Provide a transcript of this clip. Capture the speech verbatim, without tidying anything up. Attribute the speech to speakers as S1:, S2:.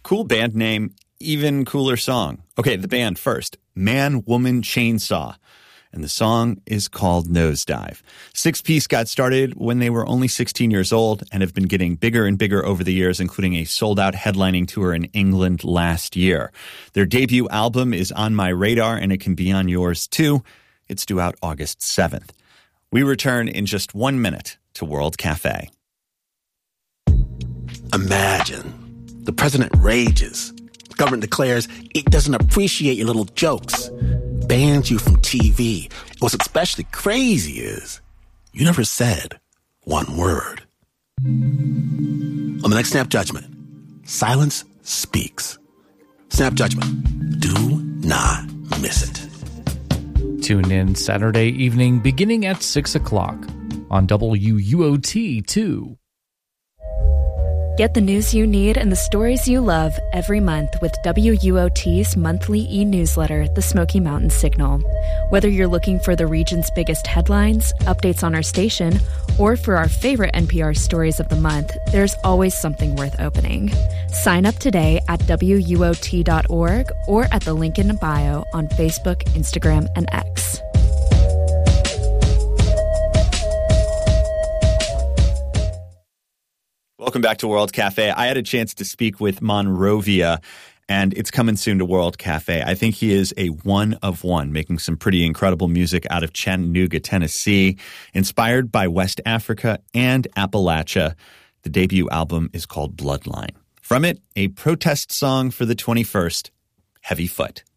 S1: Cool band name, even cooler song. Okay, the band first. Man, Woman, Chainsaw. And the song is called Nosedive. Six Piece got started when they were only sixteen years old and have been getting bigger and bigger over the years, including a sold-out headlining tour in England last year. Their debut album is on my radar, and it can be on yours too. It's due out August seventh. We return in just one minute to World Cafe.
S2: Imagine the president rages. The government declares it doesn't appreciate your little jokes. Bans you from T V. What's especially crazy is you never said one word. On the next Snap Judgment, silence speaks. Snap Judgment. Do not miss it.
S3: Tune in Saturday evening beginning at six o'clock on W U O T two.
S4: Get the news you need and the stories you love every month with W U O T's monthly e-newsletter, The Smoky Mountain Signal. Whether you're looking for the region's biggest headlines, updates on our station, or for our favorite N P R stories of the month, there's always something worth opening. Sign up today at W U O T dot org or at the link in bio on Facebook, Instagram, and X.
S1: Welcome back to World Cafe. I had a chance to speak with Monrovia, and it's coming soon to World Cafe. I think he is a one of one, making some pretty incredible music out of Chattanooga, Tennessee, inspired by West Africa and Appalachia. The debut album is called Bloodline. From it, a protest song for the twenty-first, Heavy Foot.